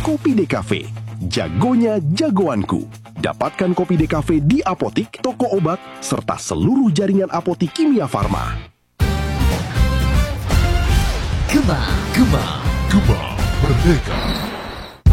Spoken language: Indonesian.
Kopi DKV. Jagonya jagoanku. Dapatkan Kopi DKV di apotik, toko obat, serta seluruh jaringan apotik Kimia Farma. Gema Merdeka.